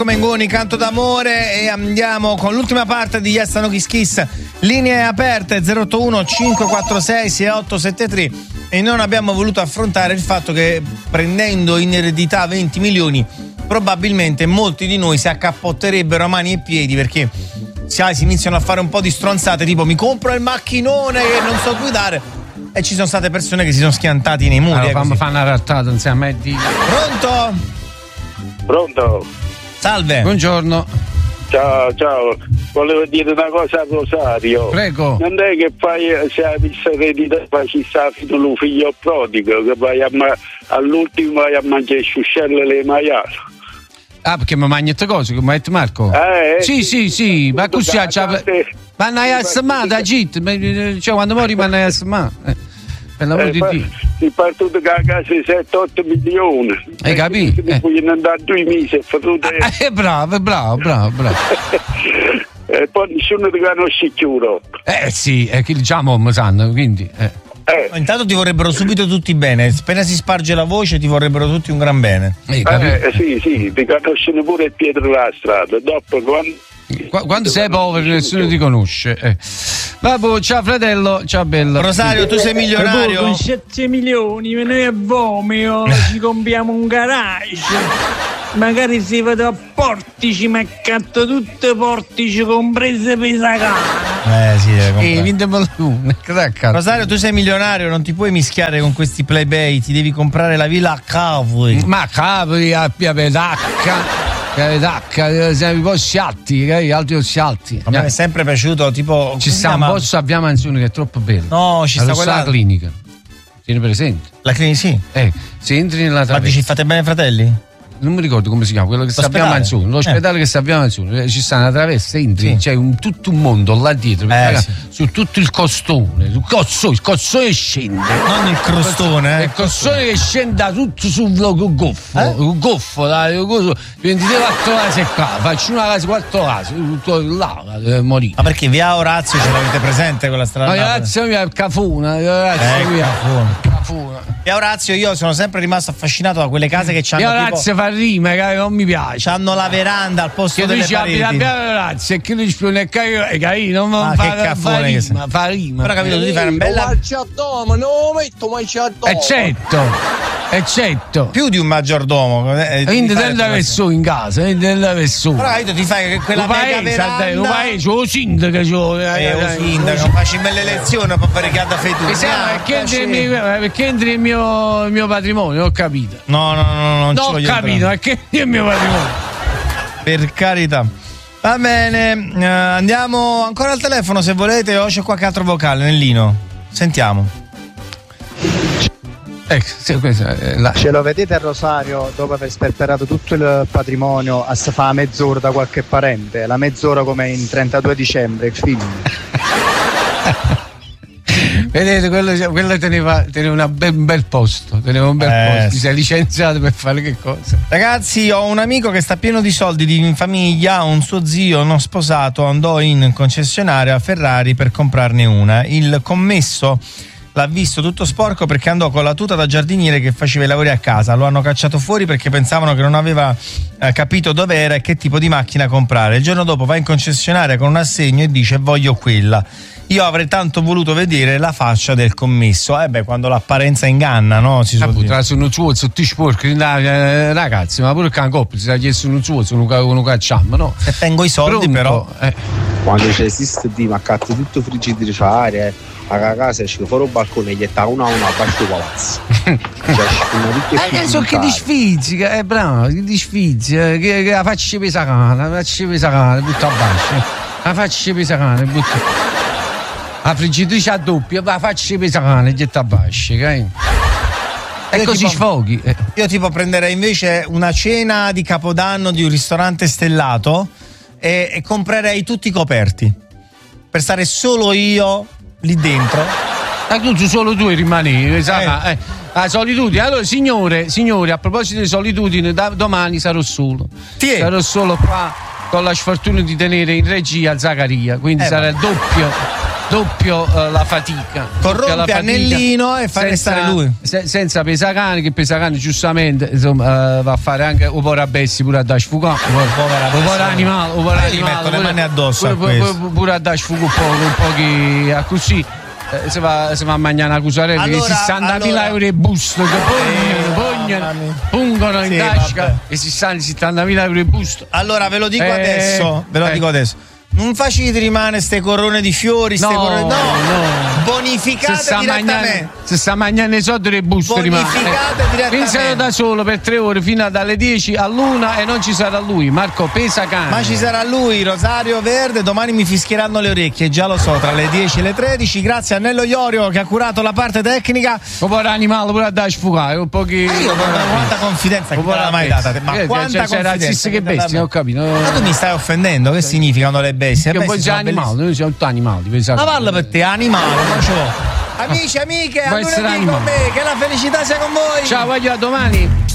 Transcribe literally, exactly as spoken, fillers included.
Marco Mengoni, Canto d'amore, e andiamo con l'ultima parte di Yes No Kiss Kiss. Linee aperte zero otto uno cinque quattro sei sei otto sette tre, e non abbiamo voluto affrontare il fatto che prendendo in eredità venti milioni probabilmente molti di noi si accappotterebbero a mani e piedi, perché sai, si iniziano a fare un po' di stronzate tipo mi compro il macchinone che non so guidare, e ci sono state persone che si sono schiantati nei muri. Allora, fammi fare una rattata insieme a me di... Pronto? Pronto? Salve. Buongiorno. Ciao, ciao. Volevo dire una cosa a Rosario. Prego. Non è che fai, se hai visto eredità, ci sta fino lo figlio prodigo, che vai a ma- all'ultimo vai a mangiare sciuscelle le maiali. Ah, perché mi mangi queste cose, come ha detto Marco? Eh, sì, sì, sì, ma così ha già... Ma non hai asmato, agit, cioè quando muori ma non hai asmato. Per l'amore di Dio. Si è partito da casa di sette otto milioni. Hai capito? E poi andare due mesi e fatto... Eh, bravo, bravo, bravo, bravo. E poi nessuno ti conosce più. Eh sì, è che diciamo mi sanno, quindi... Eh. Eh. Intanto ti vorrebbero subito tutti bene, appena si sparge la voce ti vorrebbero tutti un gran bene. Eh, eh, sì, sì, ti conoscono pure il Pietro della strada. Dopo quando... Qu- quando sei povero nessuno ti conosce. Eh. Vabbè, ciao fratello, ciao bello. Rosario, tu sei milionario? Con sette milioni noi a Vomeo ci compriamo un garage. Magari si vede a Portici, ma accatto tutte Portici, comprese Pesacana. Eh sì, eh, vintemelo tu. Rosario, tu sei milionario, non ti puoi mischiare con questi plebei, ti devi comprare la villa a Cavoli. Ma Cavoli, a Piapedacca. Tacca, siamo i posti alti, altri posti alti. A me è sempre piaciuto, tipo. Ci sta un posto a Via Manzoni che è troppo bello. No, ci sta quella la clinica. Tieni presente? La clinica, sì. Eh, se entri nella traversa. Ma dici fate bene, fratelli? Non mi ricordo come si chiama, quello che sta a Via Manzoni, l'ospedale eh. che sta a Via Manzoni, ci sta una traversa, entri, sì. C'è un, tutto un mondo là dietro, eh, sì. su tutto il costone, il cozzone, il cozzone scende. Non il crostone, eh. Il costone che scende da tutto sul goffo, eh? il goffo, dai, ventidue quattro case qua, faccio una casa, quattro case, tutto là, deve morire. Ma perché Via Orazio ce l'avete presente quella strada? Ma Via Orazio mia, Cafuna, Via Orazio mia, Cafuna. Via Orazio, io sono sempre rimasto affascinato da quelle case che c'hanno. Via Orazio fa rima, che non mi piace. C'hanno la veranda al posto che delle dici, pareti. Che Via Orazio e che dici più ne cai, non ma fa, che caffone fa che rima, sei. fa rima. Però capito, tu ti fai una bella. Maggiordomo, non lo metto maggiordomo. Eccetto, eccetto. Più di un maggiordomo. Eh, quindi te la su in casa, te la su. Però capito, ti fai quella mega veranda. Un paese, lo sindaco, eh, lo sindaco, facci belle lezioni per fare che ha da fettuare. Perché entri nel mio, il mio patrimonio, ho capito. No, no, no, no, non no, ci voglio ho capito, perché è il mio patrimonio. Per carità. Va bene, uh, andiamo ancora al telefono se volete, o c'è qualche altro vocale, Nellino. Sentiamo. Ecco, sì, questa è la... Ce lo vedete a Rosario, dopo aver sperperato tutto il patrimonio, a fa mezz'ora da qualche parente, la mezz'ora come in trentadue dicembre, il film. Vedete, quello, quello teneva, teneva una be- un bel posto, teneva un bel eh, posto, si sì. è licenziato per fare che cosa? Ragazzi, ho un amico che sta pieno di soldi di famiglia, un suo zio non sposato andò in concessionario a Ferrari per comprarne una. Il commesso l'ha visto tutto sporco perché andò con la tuta da giardiniere che faceva i lavori a casa. Lo hanno cacciato fuori perché pensavano che non aveva eh, capito dove era e che tipo di macchina comprare. Il giorno dopo va in concessionaria con un assegno e dice voglio quella. Io avrei tanto voluto vedere la faccia del commesso. Eh beh, quando l'apparenza inganna, no? Si suol dire. Sono suo, sono tutti sporchi, ragazzi, ma pure il cancoppi si è chiesto un suo, sono un cacciamo, no? Se tengo i soldi, pronto, però. Eh. Quando c'è esiste di ma accatto tutto frigidaire, a casa esce fuori il balcone e gli sta una a una bacio palazzo. Eh, che so che disfizi, eh, bravo, che disfizi, che, che la faccia pesacana, la faccia pesacana, butta a basso, la faccia pesacana, butta. La friggitrice a doppia, la faccia pesacana, getta a basso, okay? E io così tipo, sfoghi. Eh. Io tipo prenderei invece una cena di Capodanno di un ristorante stellato e, e comprerei tutti i coperti per stare solo io lì dentro. Ma tu solo tu rimani, eh. eh. La solitudine. Allora, signore, signore, a proposito di solitudine, da domani sarò solo. Sì. Sarò solo qua con la sfortuna di tenere in regia Zaccaria, quindi eh, sarà doppio. doppio uh, la fatica. Corrompe la fatica, Anellino e fa senza, restare lui. Se, senza Pesacani, che Pesacani giustamente insomma, uh, va a fare anche un po' Bessi pure a da sfugare. Un po' animale, un po' animale. Gli metto le mani addosso a pure, questo. pure, pure a da sfugare un po', un po' che a così. Eh, se, va, se va a mangiare una cusarella allora, che sessantamila allora, euro e busto che eh, pognano, pungono in sì, tasca vabbè. e settantamila euro e busto. Allora ve lo dico Eh, adesso, ve lo eh. dico adesso. Non facete rimane ste corone di fiori, ste No, corone, no, no. bonificate Se sta direttamente. mangiando, se sta mangiando i soldi del busto rimane. Bonificate direttamente. Pensate da solo per tre ore fino dalle dieci all'una e non ci sarà lui, Marco Pesacani. Ma ci sarà lui, Rosario Verde, domani mi fischieranno le orecchie, già lo so, tra le dieci e le tredici. Grazie a Nello Iorio che ha curato la parte tecnica. Un po' animale pure a da sfugare, un po' che. Io ma quanta confidenza che te l'ha mai data? Ma Eh, quanta cioè, confidenza? che bestie, ho capito. Ma tu mi stai offendendo, che significano le bestie? Che Le poi bestie già sono animali, bellissime. noi siamo tutti animali, pensate. Ma parla per te, animale, non ce l'ho. Amici, amiche, a Vuoi essere lunedì con animale? me, che la felicità sia con voi. Ciao, voglio a domani.